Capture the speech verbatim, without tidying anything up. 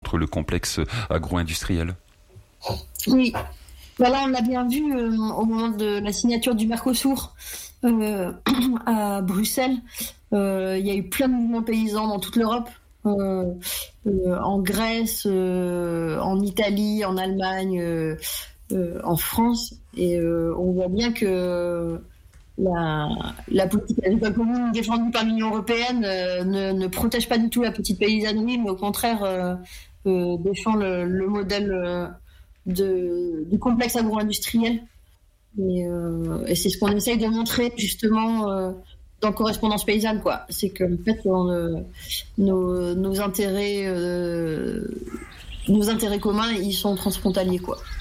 contre le complexe agro-industriel. Oui, voilà, on l'a bien vu euh, au moment de la signature du Mercosur euh, à Bruxelles. Euh, il y a eu plein de mouvements paysans dans toute l'Europe, euh, euh, en Grèce, euh, en Italie, en Allemagne, euh, euh, en France, et euh, on voit bien que la, la politique agricole commune défendue par l'Union européenne euh, ne, ne protège pas du tout la petite paysannerie, mais au contraire euh, euh, défend le, le modèle euh, de, du complexe agro-industriel. Et, euh, et c'est ce qu'on essaye de montrer justement euh, dans Correspondance paysanne, quoi. C'est que en fait, on, euh, nos, nos intérêts, euh, nos intérêts communs, ils sont transfrontaliers, quoi.